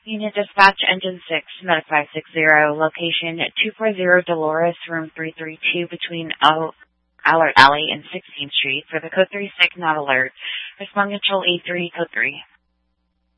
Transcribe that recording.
Unit Dispatch Engine 6, Med 560, location 240 Dolores, room 332 between Allard Alley and 16th Street. For the code 3 signal alert, respond control A3, code 3.